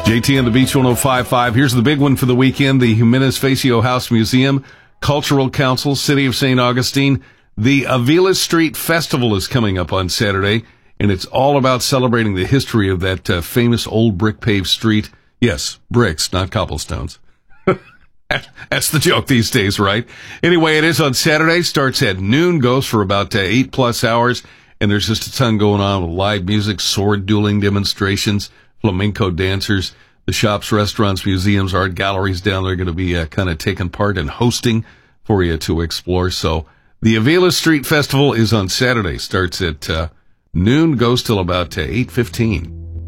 JT on the Beach 105.5. Here's the big one for the weekend. The Jimenez Facio House Museum, Cultural Council, City of St. Augustine. The Avila Street Festival is coming up on Saturday, and it's all about celebrating the history of that famous old brick-paved street. Yes, bricks, not cobblestones. That's the joke these days, right? Anyway, it is on Saturday, starts at noon, goes for about 8+ hours, and there's just a ton going on with live music, sword dueling demonstrations, flamenco dancers. The shops, restaurants, museums, art galleries down there are going to be kind of taking part and hosting for you to explore. So the Avila Street Festival is on Saturday, starts at noon, goes till about 8:15.